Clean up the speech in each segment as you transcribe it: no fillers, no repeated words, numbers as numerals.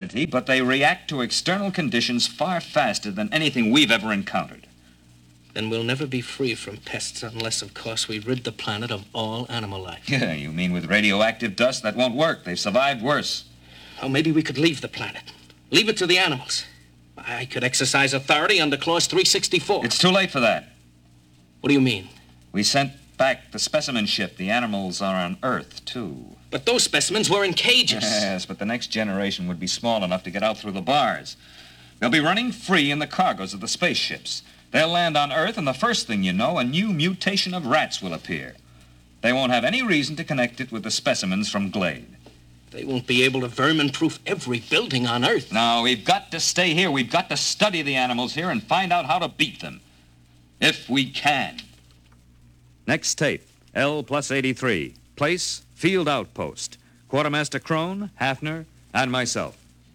humanity, but they react to external conditions far faster than anything we've ever encountered. Then we'll never be free from pests unless, of course, we rid the planet of all animal life. Yeah, you mean with radioactive dust? That won't work. They've survived worse. Oh, maybe we could leave the planet. Leave it to the animals. I could exercise authority under Clause 364. It's too late for that. What do you mean? We sent back the specimen ship. The animals are on Earth, too. But those specimens were in cages. Yes, but the next generation would be small enough to get out through the bars. They'll be running free in the cargoes of the spaceships. They'll land on Earth, and the first thing you know, a new mutation of rats will appear. They won't have any reason to connect it with the specimens from Glade. They won't be able to vermin-proof every building on Earth. No, we've got to stay here. We've got to study the animals here and find out how to beat them. If we can. Next tape, L+83. Place, Field Outpost. Quartermaster Crone, Hafner, and myself.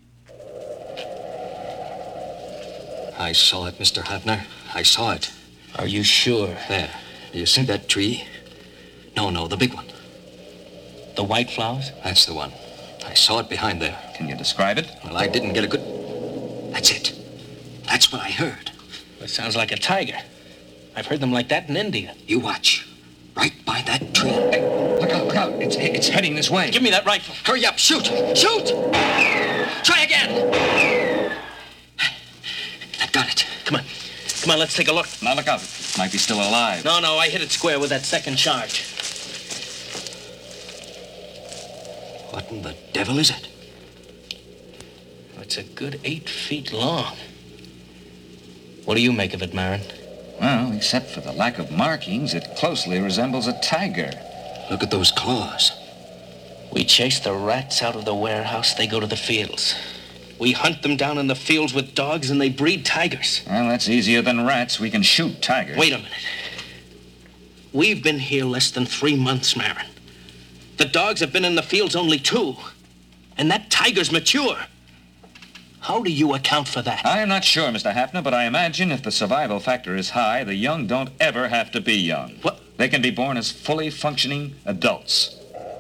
I saw it, Mr. Hafner. I saw it. Are you sure? There. Do you see that tree? No, the big one. The white flowers? That's the one. I saw it behind there. Can you describe it? Well, I didn't get a good... That's it. That's what I heard. It sounds like a tiger. I've heard them like that in India. You watch. Right by that tree. Hey, look out. It's heading this way. Give me that rifle. Hurry up. Shoot. Try again. I've got it. Come on, let's take a look. Now look out. It might be still alive. No, I hit it square with that second charge. What in the devil is it? It's a good 8 feet long. What do you make of it, Marin? Well, except for the lack of markings, it closely resembles a tiger. Look at those claws. We chase the rats out of the warehouse, they go to the fields. We hunt them down in the fields with dogs, and they breed tigers. Well, that's easier than rats. We can shoot tigers. Wait a minute. We've been here less than 3 months, Marin. The dogs have been in the fields only 2. And that tiger's mature. How do you account for that? I'm not sure, Mr. Hafner, but I imagine if the survival factor is high, the young don't ever have to be young. What? They can be born as fully functioning adults.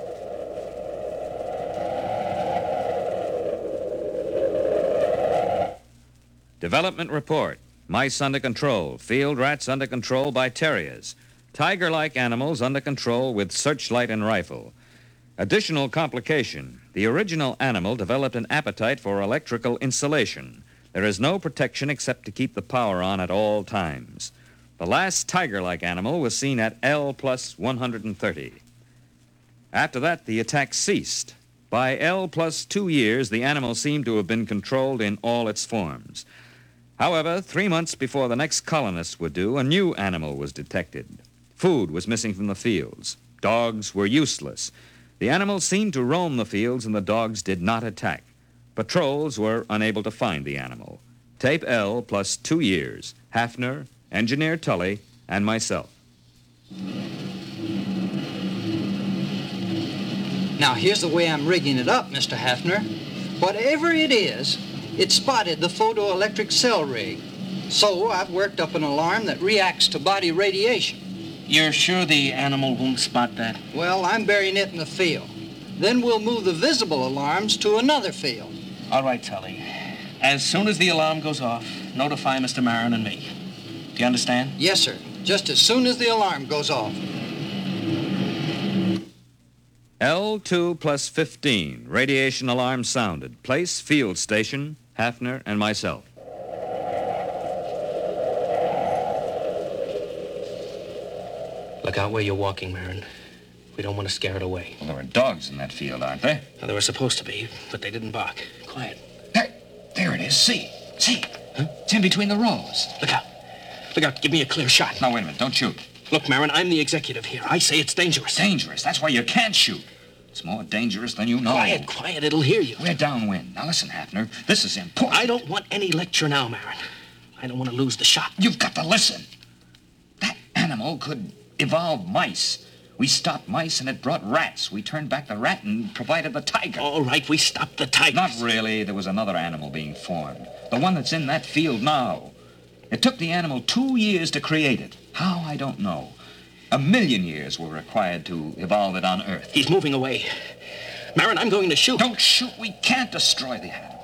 Development report. Mice under control. Field rats under control by terriers. Tiger-like animals under control with searchlight and rifle. Additional complication. The original animal developed an appetite for electrical insulation. There is no protection except to keep the power on at all times. The last tiger-like animal was seen at L+130. After that, the attack ceased. By L+2 years, the animal seemed to have been controlled in all its forms. However, 3 months before the next colonists were due, a new animal was detected. Food was missing from the fields. Dogs were useless. The animals seemed to roam the fields, and the dogs did not attack. Patrols were unable to find the animal. Tape L+2 years. Hafner, Engineer Tully, and myself. Now, here's the way I'm rigging it up, Mr. Hafner. Whatever it is, it spotted the photoelectric cell rig. So I've worked up an alarm that reacts to body radiation. You're sure the animal won't spot that? Well, I'm burying it in the field. Then we'll move the visible alarms to another field. All right, Tully. As soon as the alarm goes off, notify Mr. Marin and me. Do you understand? Yes, sir. Just as soon as the alarm goes off. L2+15. Radiation alarm sounded. Place, field station, Hafner, and myself. Look out where you're walking, Marin. We don't want to scare it away. Well, there are dogs in that field, aren't there? Now, there were supposed to be, but they didn't bark. Quiet. There it is. See? Huh? It's in between the rows. Look out. Look out. Give me a clear shot. Now, wait a minute. Don't shoot. Look, Marin, I'm the executive here. I say it's dangerous. Dangerous? That's why you can't shoot. It's more dangerous than you know. Quiet. It'll hear you. We're downwind. Now, listen, Hafner. This is important. I don't want any lecture now, Marin. I don't want to lose the shot. You've got to listen. That animal could evolve mice. We stopped mice and it brought rats. We turned back the rat and provided the tiger. All right, we stopped the tiger. Not really. There was another animal being formed. The one that's in that field now. It took the animal 2 years to create it. How, I don't know. 1,000,000 years were required to evolve it on Earth. He's moving away. Marin, I'm going to shoot. Don't shoot. We can't destroy the animal.